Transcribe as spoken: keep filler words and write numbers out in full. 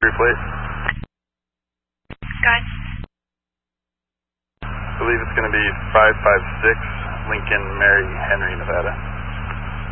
plate. Guys. I believe it's going to be five five six Lincoln Mary Henry, Nevada.